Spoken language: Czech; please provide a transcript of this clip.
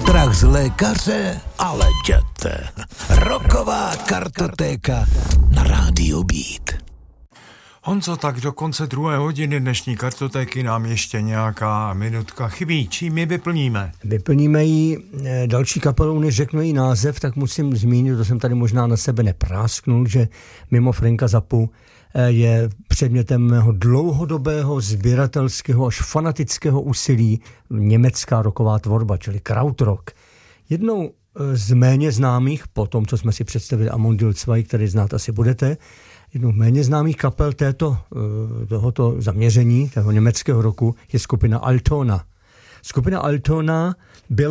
strach z lékaře, ale jděte. Rocková kartotéka na Rádiu Beat. Honzo, tak do konce 2. hodiny dnešní kartotéky nám ještě nějaká minutka chybí. Čím ji vyplníme? Vyplníme ji další kapelou, než řeknu její název, tak musím zmínit, to jsem tady možná na sebe neprásknul, že mimo Franka Zappu je předmětem mého dlouhodobého sběratelského až fanatického úsilí německá rocková tvorba, čili krautrock. Jednou z méně známých, po tom, co jsme si představili Amon Düül 2, který znát asi budete, jednou méně známých kapel tohoto zaměření, toho německého roku, je skupina Altona. Skupina Altona byla